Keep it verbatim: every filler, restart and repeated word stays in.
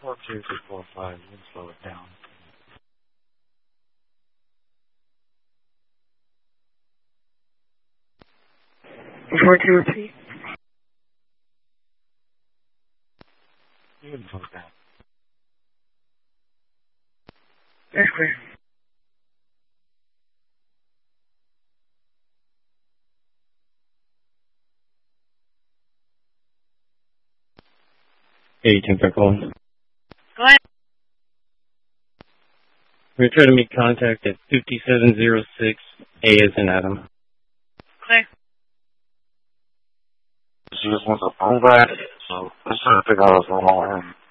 Four two three four five. Let's slow it down. Four two repeat. You can slow it down. That's clear. Hey, ten for calling. Go ahead. We're trying to make contact at fifty-seven oh six A as in Adam. Clear. She just wants a phone back, so let's try to figure out what's going on with him.